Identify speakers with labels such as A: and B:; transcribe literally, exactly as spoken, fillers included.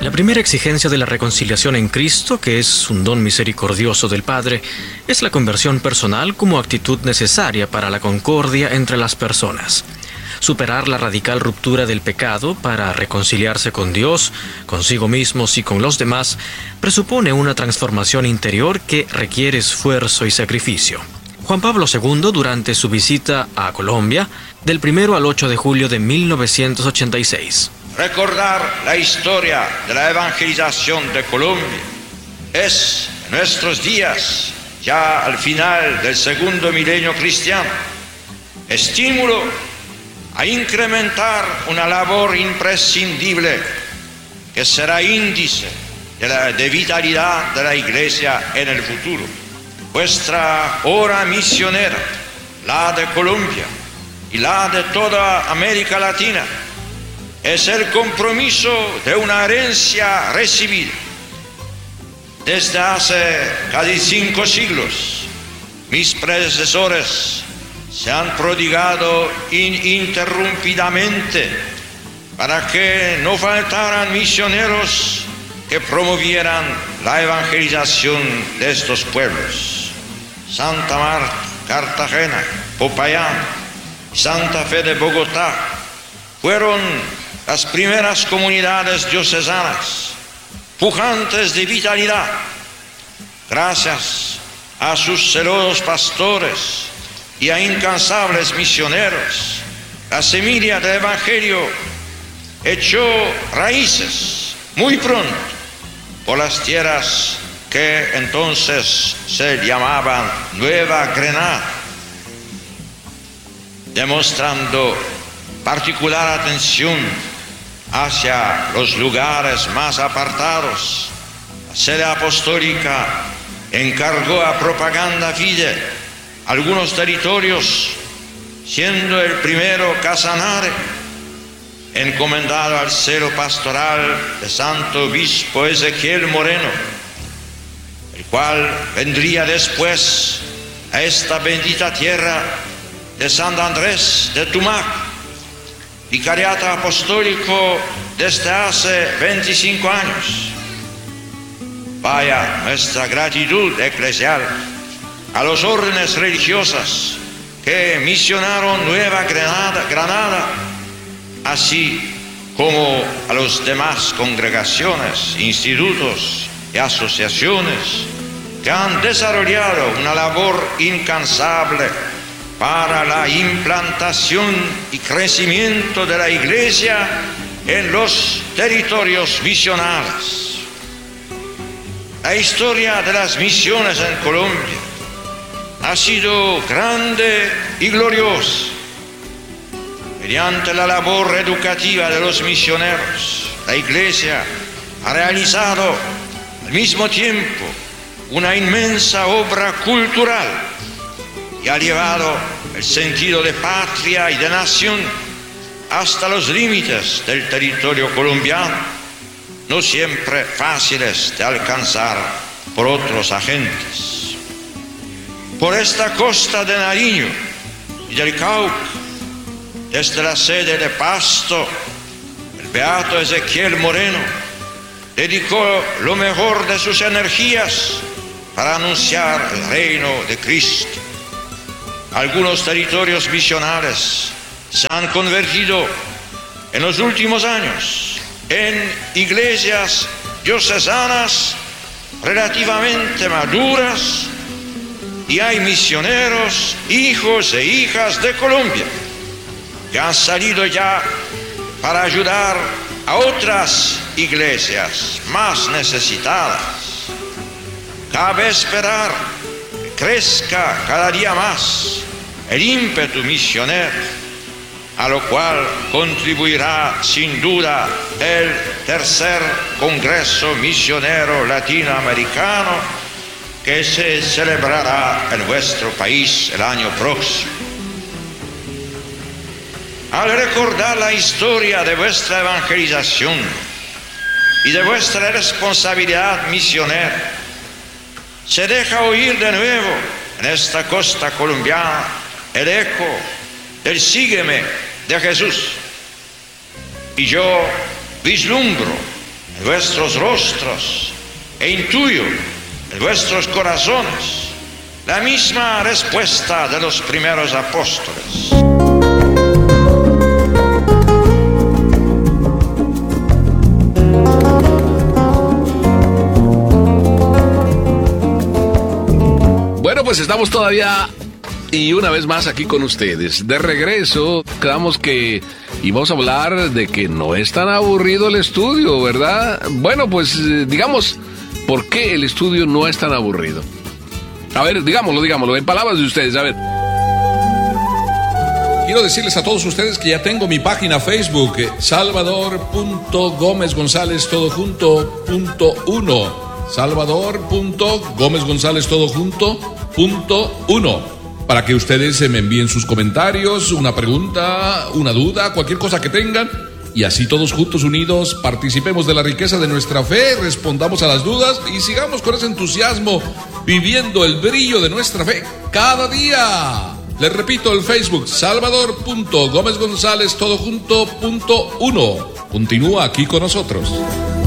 A: La primera exigencia de la reconciliación en Cristo, que es un don misericordioso del Padre, es la conversión personal como actitud necesaria para la concordia entre las personas. Superar la radical ruptura del pecado para reconciliarse con Dios, consigo mismos y con los demás, presupone una transformación interior que requiere esfuerzo y sacrificio. Juan Pablo segundo, durante su visita a Colombia, del primero al ocho de julio de mil novecientos ochenta y seis.
B: Recordar la historia de la evangelización de Colombia es, en nuestros días, ya al final del segundo milenio cristiano, estímulo a incrementar una labor imprescindible que será índice de, la, de vitalidad de la Iglesia en el futuro. Vuestra obra misionera, la de Colombia y la de toda América Latina, es el compromiso de una herencia recibida. Desde hace casi cinco siglos, mis predecesores se han prodigado ininterrumpidamente para que no faltaran misioneros que promovieran la evangelización de estos pueblos. Santa Marta, Cartagena, Popayán, Santa Fe de Bogotá fueron las primeras comunidades diocesanas, pujantes de vitalidad. Gracias a sus celosos pastores y a incansables misioneros, la semilla del Evangelio echó raíces muy pronto por las tierras que entonces se llamaban Nueva Granada, demostrando particular atención hacia los lugares más apartados. La sede apostólica encargó a Propaganda Fide algunos territorios, siendo el primero Casanare, encomendado al celo pastoral de Santo Obispo Ezequiel Moreno, el cual vendría después a esta bendita tierra de San Andrés de Tumac, vicariato apostólico desde hace veinticinco años. Vaya nuestra gratitud eclesial a los órdenes religiosas que misionaron Nueva Granada, Granada, así como a las demás congregaciones, institutos y asociaciones que han desarrollado una labor incansable para la implantación y crecimiento de la Iglesia en los territorios misionales. La historia de las misiones en Colombia ha sido grande y gloriosa. Mediante la labor educativa de los misioneros, la Iglesia ha realizado al mismo tiempo una inmensa obra cultural y ha llevado el sentido de patria y de nación hasta los límites del territorio colombiano, no siempre fáciles de alcanzar por otros agentes. Por esta costa de Nariño y del Cauca, desde la sede de Pasto, el beato Ezequiel Moreno dedicó lo mejor de sus energías para anunciar el reino de Cristo. Algunos territorios misionales se han convertido en los últimos años en iglesias diocesanas relativamente maduras, y hay misioneros, hijos e hijas de Colombia, que han salido ya para ayudar a otras iglesias más necesitadas. Cabe esperar que crezca cada día más el ímpetu misionero, a lo cual contribuirá sin duda el tercer Congreso Misionero Latinoamericano, que se celebrará en vuestro país el año próximo. Al recordar la historia de vuestra evangelización y de vuestra responsabilidad misionera, se deja oír de nuevo en esta costa colombiana el eco del sígueme de Jesús. Y yo vislumbro en vuestros rostros e intuyo en vuestros corazones la misma respuesta de los primeros apóstoles.
C: Bueno, pues estamos todavía y una vez más aquí con ustedes. De regreso, quedamos que íbamos a hablar de que no es tan aburrido el estudio, ¿verdad? Bueno, pues digamos, ¿por qué el estudio no es tan aburrido? A ver, digámoslo, digámoslo, en palabras de ustedes, a ver.
D: Quiero decirles a todos ustedes que ya tengo mi página Facebook, salvador punto gómez gonzález todo junto punto uno. salvador punto gómez gonzález todo junto punto uno. Para que ustedes se me envíen sus comentarios, una pregunta, una duda, cualquier cosa que tengan. Y así todos juntos unidos participemos de la riqueza de nuestra fe, respondamos a las dudas y sigamos con ese entusiasmo viviendo el brillo de nuestra fe cada día. Les repito, el Facebook, salvador punto gómez gonzález todo junto punto uno. Continúa aquí con nosotros.